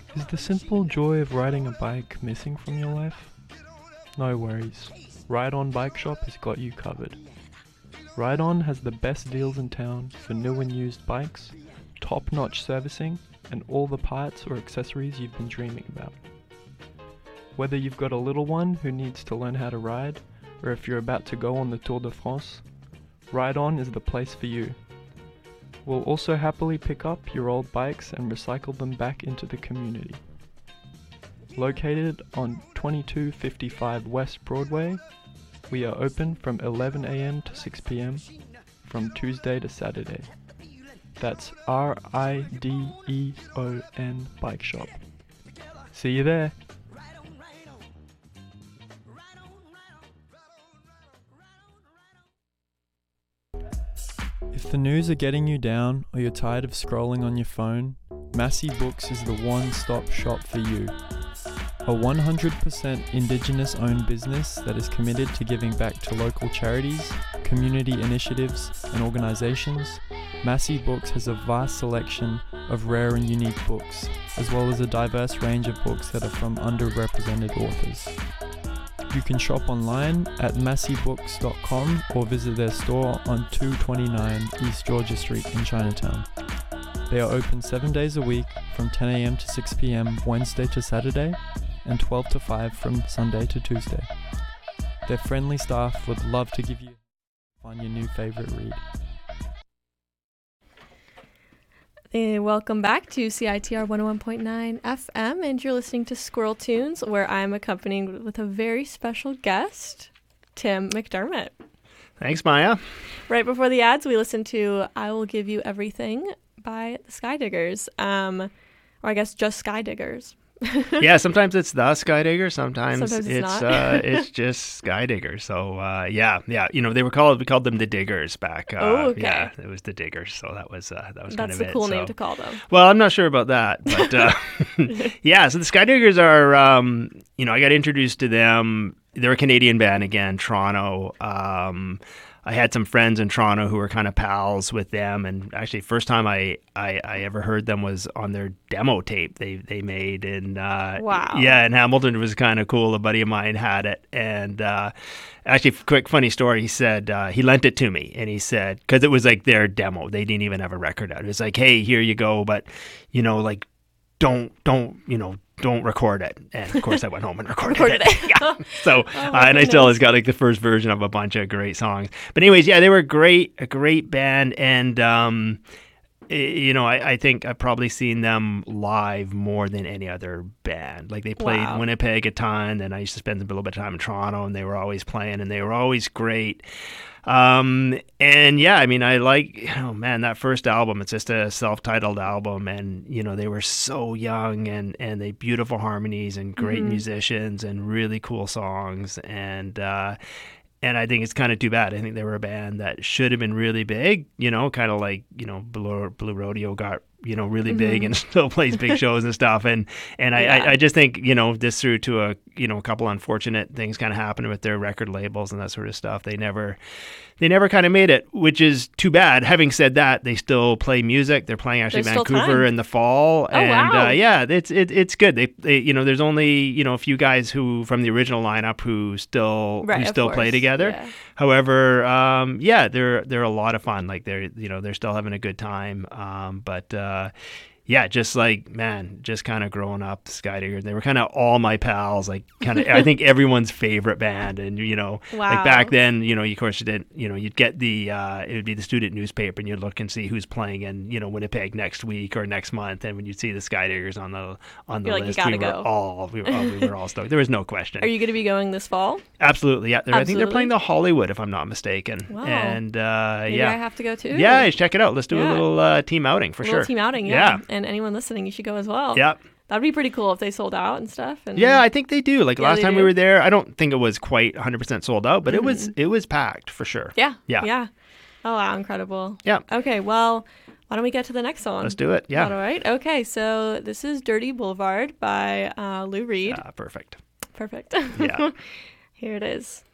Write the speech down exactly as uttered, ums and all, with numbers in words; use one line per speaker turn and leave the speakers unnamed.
Is the simple joy of riding a bike missing from your life? No worries. Ride On Bike Shop has got you covered. Ride On has the best deals in town for new and used bikes, top-notch servicing, and all the parts or accessories you've been dreaming about. Whether you've got a little one who needs to learn how to ride, or if you're about to go on the Tour de France, Ride On is the place for you. We'll also happily pick up your old bikes and recycle them back into the community. Located on twenty-two fifty-five West Broadway, we are open from eleven a.m. to six p.m. from Tuesday to Saturday. That's R I D E O N Bike Shop. See you there! If the news are getting you down or you're tired of scrolling on your phone, Massey Books is the one-stop shop for you. A one hundred percent Indigenous owned business that is committed to giving back to local charities, community initiatives and organisations, Massey Books has a vast selection of rare and unique books, as well as a diverse range of books that are from underrepresented authors. You can shop online at massey books dot com or visit their store on two twenty-nine East Georgia Street in Chinatown. They are open seven days a week from ten a.m. to six p.m. Wednesday to Saturday and twelve to five from Sunday to Tuesday. Their friendly staff would love to give you find your new favorite read.
Hey, welcome back to C I T R one oh one point nine F M, and you're listening to Squirrel Tunes, where I'm accompanied with a very special guest, Tim McDermott.
Thanks, Maya.
Right before the ads, we listened to I Will Give You Everything by the Skydiggers, um, or I guess just Skydiggers.
Yeah, sometimes it's the Skydigger, sometimes,
Sometimes it's
it's
not.
uh, it's just Skydigger. So uh, yeah, yeah, you know they were called we called them the Diggers back. Uh,
Oh, okay.
Yeah, it was the Diggers. So that was uh, that was kind
That's
of
a
it.
cool
so.
name to call them.
Well, I'm not sure about that, but uh, yeah. So the Skydiggers are, um, you know, I got introduced to them. They're a Canadian band again, Toronto. Um, I had some friends in Toronto who were kind of pals with them, and actually, first time I, I, I ever heard them was on their demo tape they they made, and uh,
Wow.
yeah, in Hamilton. It was kind of cool. A buddy of mine had it, and uh, actually, quick funny story. He said uh, he lent it to me, and he said because it was like their demo, they didn't even have a record out. It was like, hey, here you go, but you know, like don't don't you know. don't record it. And of course I went home and recorded,
Recorded
it.
it.
Yeah. So,
Oh,
uh,
my
and I still
goodness.
has got like the first version of a bunch of great songs. But anyways, yeah, they were great, a great band. And, um, i- you know, I, I think I've probably seen them live more than any other band. Like they played
Wow.
Winnipeg a ton, and I used to spend a little bit of time in Toronto, and they were always playing, and they were always great. Um, and yeah, I mean, I like, oh man, that first album, it's just a self-titled album, and, you know, they were so young, and, and they beautiful harmonies and great
Mhm.
musicians and really cool songs. And, uh, and I think it's kind of too bad. I think they were a band that should have been really big, you know, kind of like, you know, Blue, Blue Rodeo got, you know, really big
Mhm.
and still plays big shows and stuff. And, and I,
Yeah.
I, I just think, you know, this through to a, you know, a couple unfortunate things kind of happened with their record labels and that sort of stuff. They never, they never kind of made it, which is too bad. Having said that, they still play music. They're playing actually
There's still
Vancouver
time.
in the fall.
Oh,
and
wow.
uh, yeah, it's, it, it's good. They, they, you know, there's only, you know, a few guys who from the original lineup who still,
Right,
who
of
still play
course.
together.
Yeah.
However, um, yeah, they're they're a lot of fun. Like they're you know they're still having a good time. Um, but uh, yeah, just like man, just kind of growing up, Skydigger. They were kind of all my pals. Like kind of, I think everyone's favorite band. And you know,
Wow.
like back then, you know, of course you didn't. You know, you'd get the uh, it would be the student newspaper, and you'd look and see who's playing in you know Winnipeg next week or next month. And when you'd see the Skydiggers on the on the
You're like, you
list,
gotta
we were
go.
all we were all, we were all stoked. There was no question.
Are you going to be going this fall?
Absolutely, yeah. They're, I think they're
Absolutely.
playing the Hollywood, if I'm not mistaken.
Wow.
And uh,
Maybe
yeah,
I have to go too.
yeah, check it out. Let's do
Yeah.
a little uh, team outing for
A little
sure.
team outing, yeah. And anyone listening, you should go as well.
Yeah,
That'd be pretty cool if they sold out and stuff. And
yeah. I think they do. Like
Yeah,
last
they
time we
do.
were there, I don't think it was quite one hundred percent sold out, but it was
Mhm.
it was packed for sure.
yeah,
Yeah.
yeah. Oh wow, incredible.
Yeah.
Okay, well, why don't we get to the next song?
Let's do it.
All
Yeah,
right. Okay, so this is "Dirty Boulevard" by uh, Lou Reed.
Ah, perfect.
Perfect.
Yeah.
Here it is.